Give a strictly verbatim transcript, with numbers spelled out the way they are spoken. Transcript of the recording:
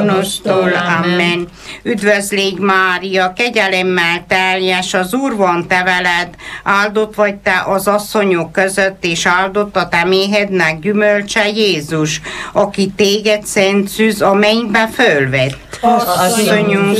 Nosztól, amen. Üdvözlégy Mária, kegyelemmel teljes, az Úr van te veled, áldott vagy te az asszonyok között, és áldott a te méhednek gyümölcse Jézus, aki téged szent szűz a mennybe fölvett. Asszonyunk,